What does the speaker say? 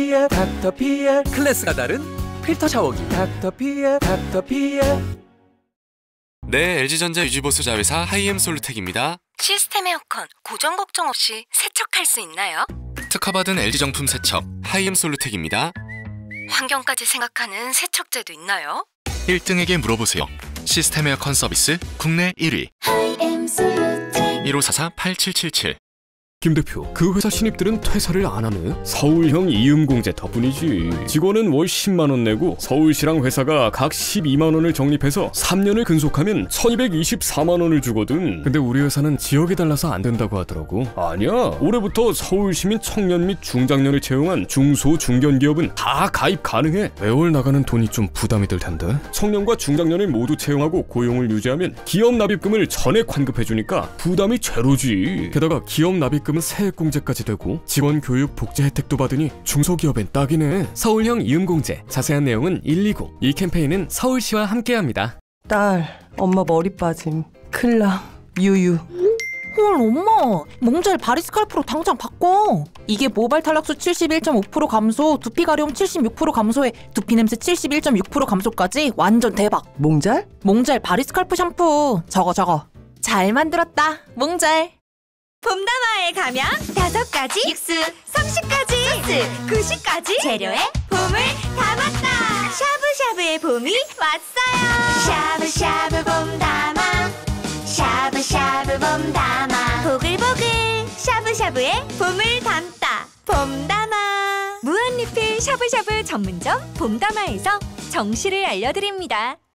닥터피엘 닥터피엘 클래스가 다른 필터 샤워기 닥터피엘 닥터피엘. 네, LG전자 유지보수 자회사 하이엠솔루텍입니다. 시스템 에어컨 고장 걱정 없이 세척할 수 있나요? 특허받은 LG정품 세척 하이엠솔루텍입니다. 환경까지 생각하는 세척제도 있나요? 1등에게 물어보세요. 시스템 에어컨 서비스 국내 1위. 1544-8777. 김 대표, 그 회사 신입들은 퇴사를 안 하네? 서울형 이음공제 덕분이지. 직원은 월 10만 원 내고 서울시랑 회사가 각 12만 원을 적립해서 3년을 근속하면 1224만 원을 주거든. 근데 우리 회사는 지역이 달라서 안 된다고 하더라고. 아니야, 올해부터 서울시민 청년 및 중장년을 채용한 중소 중견기업은 다 가입 가능해. 매월 나가는 돈이 좀 부담이 될 텐데. 청년과 중장년을 모두 채용하고 고용을 유지하면 기업 납입금을 전액 환급해주니까 부담이 제로지. 게다가 기업 납입금 은 세액공제까지 되고 직원 교육 복지 혜택도 받으니 중소기업엔 딱이네. 서울형 이음공제, 자세한 내용은 120. 이 캠페인은 서울시와 함께합니다. 딸, 엄마 머리 빠짐. 클라, 유유. 헐, 엄마, 몽젤 바리스칼프로 당장 바꿔. 이게 모발 탈락수 71.5% 감소, 두피 가려움 76% 감소에 두피 냄새 71.6% 감소까지 완전 대박. 몽젤? 몽젤 바리스칼프 샴푸. 저거 잘 만들었다, 몽젤. 봄다마에 가면 5가지 육수, 30가지 소스, 90가지 재료에 봄을 담았다. 샤브샤브의 봄이 왔어요. 샤브샤브 봄다마, 샤브샤브 봄다마, 보글보글 샤브샤브에 봄을 담다. 봄다마. 무한리필 샤브샤브 전문점 봄다마에서 정시를 알려드립니다.